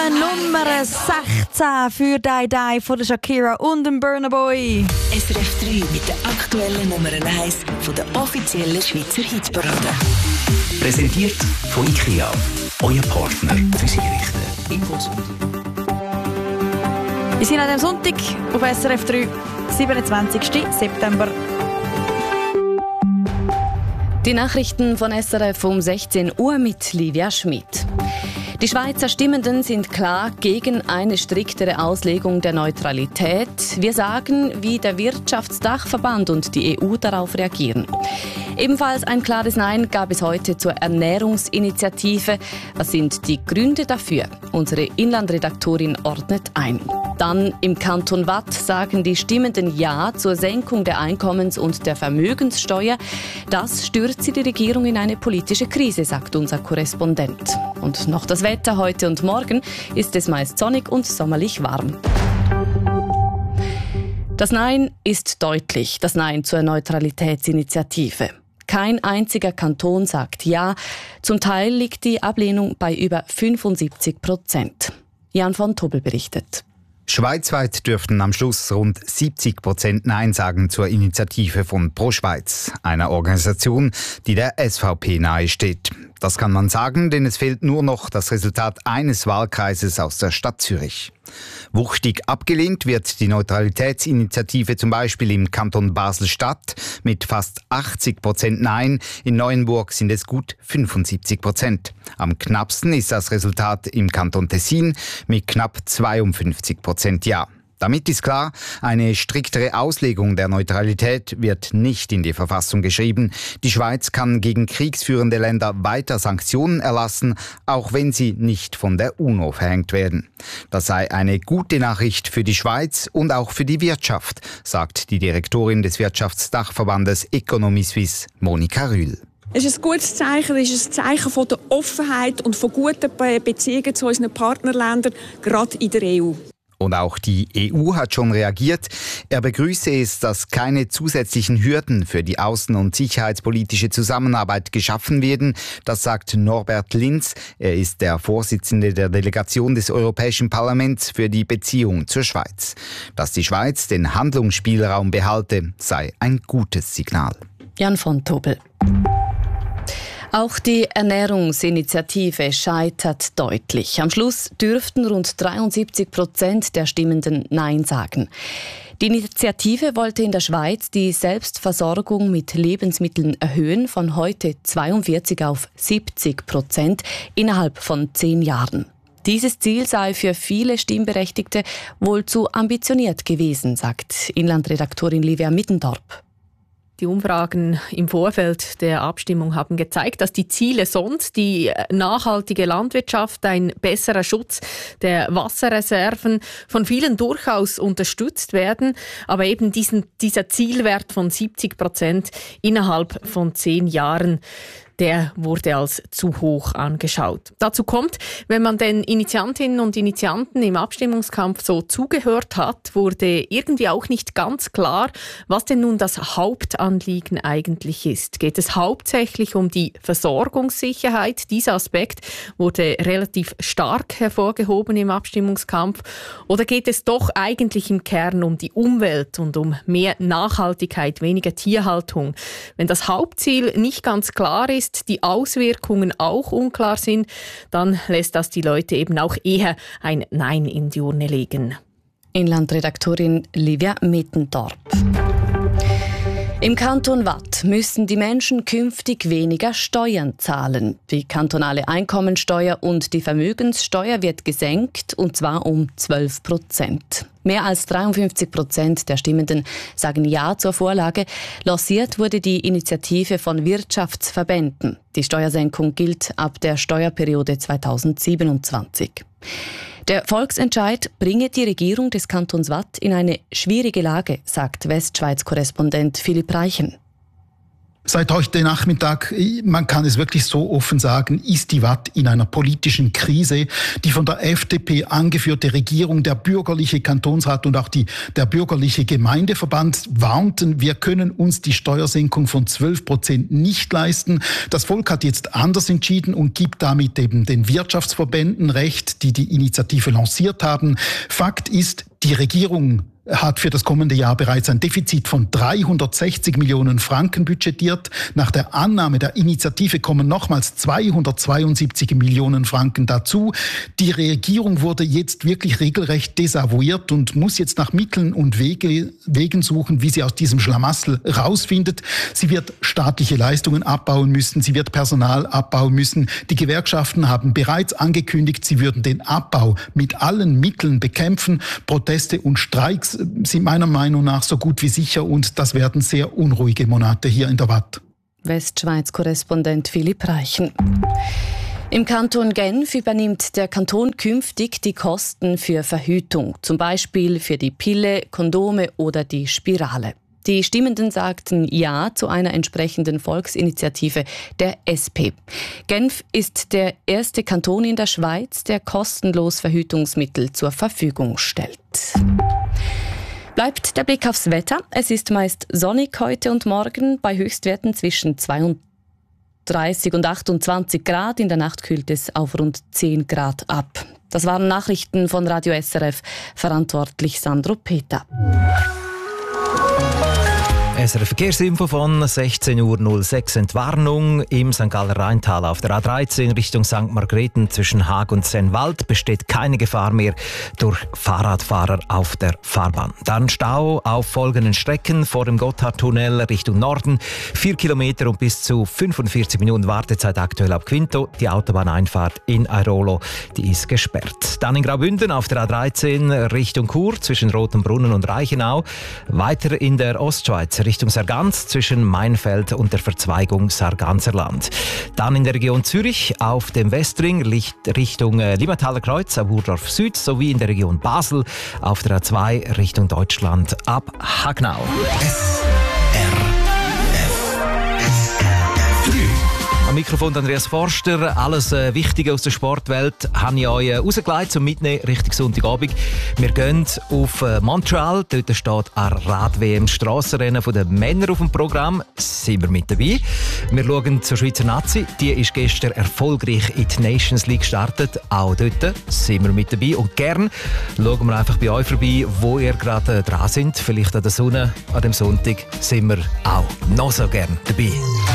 Nummer 16 für «Die Die» von der Shakira und dem Burna Boy. SRF 3 mit der aktuellen Nummer 1 von der offiziellen Schweizer Hitparade. Präsentiert von IKEA, euer Partner fürs Einrichten. Infos Wir sind an diesem Sonntag auf SRF 3, 27. September. Die Nachrichten von SRF um 16 Uhr mit Livia Schmid. Die Schweizer Stimmenden sind klar gegen eine striktere Auslegung der Neutralität. Wir sagen, wie der Wirtschaftsdachverband und die EU darauf reagieren. Ebenfalls ein klares Nein gab es heute zur Ernährungsinitiative. Was sind die Gründe dafür? Unsere Inlandredaktorin ordnet ein. Dann im Kanton Waadt sagen die Stimmenden Ja zur Senkung der Einkommens- und der Vermögenssteuer. Das stürzt die Regierung in eine politische Krise, sagt unser Korrespondent. Und noch das Wetter heute und morgen ist es meist sonnig und sommerlich warm. Das Nein ist deutlich, das Nein zur Neutralitätsinitiative. Kein einziger Kanton sagt Ja. Zum Teil liegt die Ablehnung bei über 75%. Jan von Tobel berichtet. Schweizweit dürften am Schluss rund 70% Nein sagen zur Initiative von Pro Schweiz, einer Organisation, die der SVP nahesteht. Das kann man sagen, denn es fehlt nur noch das Resultat eines Wahlkreises aus der Stadt Zürich. Wuchtig abgelehnt wird die Neutralitätsinitiative zum Beispiel im Kanton Basel-Stadt mit fast 80% Nein. In Neuenburg sind es gut 75%. Am knappsten ist das Resultat im Kanton Tessin mit knapp 52% Ja. Damit ist klar, eine striktere Auslegung der Neutralität wird nicht in die Verfassung geschrieben. Die Schweiz kann gegen kriegsführende Länder weiter Sanktionen erlassen, auch wenn sie nicht von der UNO verhängt werden. Das sei eine gute Nachricht für die Schweiz und auch für die Wirtschaft, sagt die Direktorin des Wirtschaftsdachverbandes Economie Suisse, Monika Rühl. Es ist ein gutes Zeichen, es ist ein Zeichen von der Offenheit und von guten Beziehungen zu unseren Partnerländern, gerade in der EU. Und auch die EU hat schon reagiert. Er begrüße es, dass keine zusätzlichen Hürden für die außen- und sicherheitspolitische Zusammenarbeit geschaffen werden. Das sagt Norbert Linz. Er ist der Vorsitzende der Delegation des Europäischen Parlaments für die Beziehung zur Schweiz. Dass die Schweiz den Handlungsspielraum behalte, sei ein gutes Signal. Jan von Tobel. Auch die Ernährungsinitiative scheitert deutlich. Am Schluss dürften rund 73% der Stimmenden Nein sagen. Die Initiative wollte in der Schweiz die Selbstversorgung mit Lebensmitteln erhöhen von heute 42 auf 70% innerhalb von 10 Jahren. Dieses Ziel sei für viele Stimmberechtigte wohl zu ambitioniert gewesen, sagt Inlandredaktorin Livia Middendorp. Die Umfragen im Vorfeld der Abstimmung haben gezeigt, dass die Ziele sonst, die nachhaltige Landwirtschaft, ein besserer Schutz der Wasserreserven, von vielen durchaus unterstützt werden. Aber eben dieser Zielwert von 70% innerhalb von 10 Jahren, der wurde als zu hoch angeschaut. Dazu kommt, wenn man den Initiantinnen und Initianten im Abstimmungskampf so zugehört hat, wurde irgendwie auch nicht ganz klar, was denn nun das Hauptanliegen eigentlich ist. Geht es hauptsächlich um die Versorgungssicherheit? Dieser Aspekt wurde relativ stark hervorgehoben im Abstimmungskampf. Oder geht es doch eigentlich im Kern um die Umwelt und um mehr Nachhaltigkeit, weniger Tierhaltung? Wenn das Hauptziel nicht ganz klar ist, die Auswirkungen auch unklar sind, dann lässt das die Leute eben auch eher ein Nein in die Urne legen. Inlandredaktorin Livia Middendorp. Im Kanton Waadt müssen die Menschen künftig weniger Steuern zahlen. Die kantonale Einkommensteuer und die Vermögenssteuer wird gesenkt, und zwar um 12%. Mehr als 53% der Stimmenden sagen Ja zur Vorlage. Lanciert wurde die Initiative von Wirtschaftsverbänden. Die Steuersenkung gilt ab der Steuerperiode 2027. Der Volksentscheid bringe die Regierung des Kantons Waadt in eine schwierige Lage, sagt Westschweiz-Korrespondent Philipp Reichen. Seit heute Nachmittag, man kann es wirklich so offen sagen, ist die Watt in einer politischen Krise. Die von der FDP angeführte Regierung, der bürgerliche Kantonsrat und auch der bürgerliche Gemeindeverband warnten, wir können uns die Steuersenkung von 12% nicht leisten. Das Volk hat jetzt anders entschieden und gibt damit eben den Wirtschaftsverbänden Recht, die Initiative lanciert haben. Fakt ist, die Regierung hat für das kommende Jahr bereits ein Defizit von 360 Millionen Franken budgetiert. Nach der Annahme der Initiative kommen nochmals 272 Millionen Franken dazu. Die Regierung wurde jetzt wirklich regelrecht desavouiert und muss jetzt nach Mitteln und Wegen suchen, wie sie aus diesem Schlamassel rausfindet. Sie wird staatliche Leistungen abbauen müssen, sie wird Personal abbauen müssen. Die Gewerkschaften haben bereits angekündigt, sie würden den Abbau mit allen Mitteln bekämpfen. Proteste und Streiks sind meiner Meinung nach so gut wie sicher und das werden sehr unruhige Monate hier in der Watt. Westschweiz-Korrespondent Philipp Reichen. Im Kanton Genf übernimmt der Kanton künftig die Kosten für Verhütung, zum Beispiel für die Pille, Kondome oder die Spirale. Die Stimmenden sagten Ja zu einer entsprechenden Volksinitiative der SP. Genf ist der erste Kanton in der Schweiz, der kostenlos Verhütungsmittel zur Verfügung stellt. Bleibt der Blick aufs Wetter. Es ist meist sonnig heute und morgen bei Höchstwerten zwischen 32 und 28 Grad. In der Nacht kühlt es auf rund 10 Grad ab. Das waren Nachrichten von Radio SRF. Verantwortlich Sandro Peter. SRF Verkehrsinfo von 16.06 Uhr. Entwarnung im St. Galler Rheintal auf der A13 Richtung St. Margrethen zwischen Haag und Sennwald besteht keine Gefahr mehr durch Fahrradfahrer auf der Fahrbahn. Dann Stau auf folgenden Strecken vor dem Gotthardtunnel Richtung Norden. 4 Kilometer und bis zu 45 Minuten Wartezeit aktuell ab Quinto. Die Autobahneinfahrt in Airolo, die ist gesperrt. Dann in Graubünden auf der A13 Richtung Chur zwischen Rotenbrunnen und Reichenau. Weiter in der Ostschweiz Richtung Sargans zwischen Mainfeld und der Verzweigung Sarganserland. Dann in der Region Zürich auf dem Westring Richtung Limmataler Kreuz ab Urdorf Süd sowie in der Region Basel auf der A2 Richtung Deutschland ab Hagnau. Am Mikrofon Andreas Forster. Alles Wichtige aus der Sportwelt habe ich euch rausgelegt zum Mitnehmen Richtung Sonntagabend. Wir gehen auf Montreal. Dort steht ein Rad-WM Strassenrennen der Männer auf dem Programm. Sind wir mit dabei. Wir schauen zur Schweizer Nazi. Die ist gestern erfolgreich in die Nations League gestartet. Auch dort sind wir mit dabei. Und gern schauen wir einfach bei euch vorbei, wo ihr gerade dran seid. Vielleicht an der Sonne an dem Sonntag sind wir auch noch so gern dabei.